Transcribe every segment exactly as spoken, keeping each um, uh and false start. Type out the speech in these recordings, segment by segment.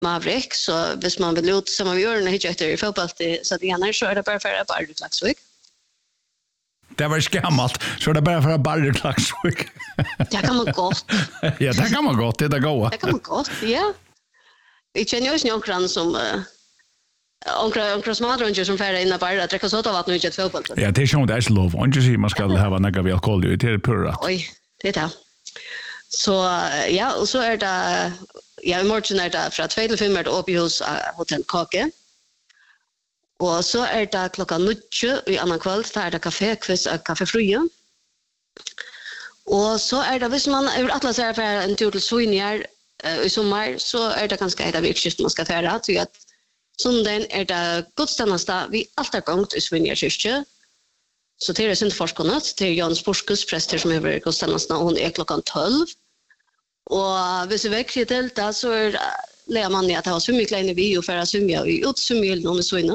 Maverick, så hvis man vill ut som man gör när hittar efter fotboll så att igen så är det bara för att bara Klaxvik. Det var skammalt, så är det bara för att bara Klaxvik. Det kan man gott. Ja, det kan man gott, det är det goda. Det kan man gott, ja. Vi känner ju någon som Onkra onkra smadronjer som färra inna bara dricka så av vatten och inte fotboll. Ja, det är ju det är lov. Och inte säger man ska ha några vi alkohol i det purra. Oj, det är det. Så ja, och så är det ja, i morgon är det från två till fem är det uppe hos Hotell Kake. Och så är det klockan nio i annan kväll, där är det kafé, quiz och kaffefröja. Och så är det, hvis man är atlas är för en tur till Svinjar i sommar, så är det ganska ett av vikskift man ska färra. Så att sondagen är det godstjänsta vi alltid gångt i Svinjar kyrkje. Så det är synd forskonnet, det är Jan Sporskus präster som är godstjänsta, och hon är klockan tolv. Och hvis vi väcker till det så är lär man i att ha så mycket längre vi och färra sumja i utsumjel någon i Svinjar.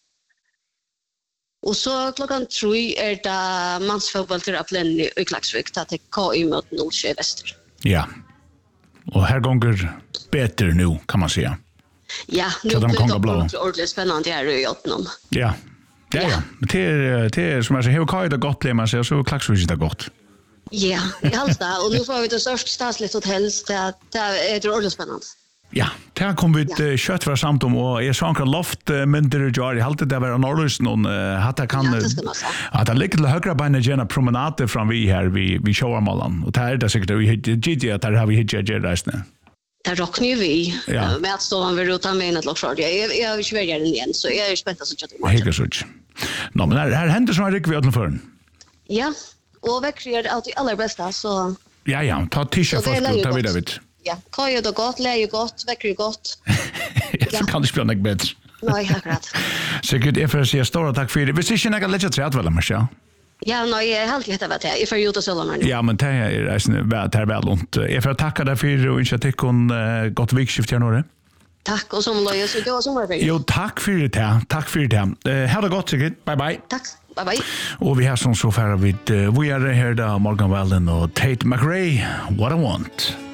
Och så klockan tre är det mansfotboll till Applen i Klaxvik, att det är K I mot Nordsjö Väster. Ja, och här gånger bättre nu kan man säga. Ja, nu blir det ordentligt spännande här i åttonde. Ja, ja, ja. Det är, det är som jag säger, hur K I det gott blir man säger, så Klaxvik det gott. Ja, i Halsta, och nu får vi det största stadsligt hotell, det är ordentligt spännande. Ja, det kom vi ett ja. kött för samt om och är sånkra loft mynter jar i haltet där var norrlöst någon hata kan ja, det ska man säga. Att det ligger till högra benet gärna promenade från vi här vi vi Showarmallan och där det säkert vi G G där har vi hit G resten. Där rockar ju vi ja. med att stå han vill ruta med ett lockshort. Jag jag vill ju välja den igen så jag är spänd att se det. Helt så. Nå men här händer så rycker vi åt för. Ja, och väcker det alltid allra bästa så. Ja ja, ta tisha först och ta vidare vid. Ja, kan ju då gott, lär ju gott, väcker ju gott. Ja, så kan det spela något bättre. Nej, akkurat. Säkert är för att säga stora tack för det. Vi ser inte något lätt att säga väl, Marcia. Ja, nej, jag har alltid hittat vad det är. Jag får ju ut och Ja, men det är det är väl ont. Jag får tacka dig för och inte tycka hon gott vikskift här nu. Tack och som löjes och då som var det. Jo, tack för det. Tack för det. Ha det gott, säkert. Bye bye. Tack. Bye bye. Och vi har som så färre vid vi är här där Morgan Wallen och Tate McRae. What I Want.